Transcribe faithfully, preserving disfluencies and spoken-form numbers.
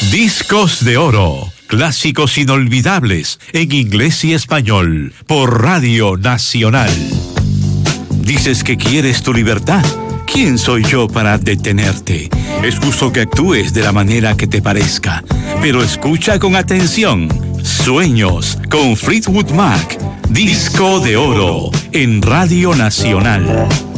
Discos de Oro, clásicos inolvidables en inglés y español, por Radio Nacional. Dices que quieres tu libertad. ¿Quién soy yo para detenerte? Es justo que actúes de la manera que te parezca, pero escucha con atención. Sueños con Fleetwood Mac, Disco de Oro, en Radio Nacional.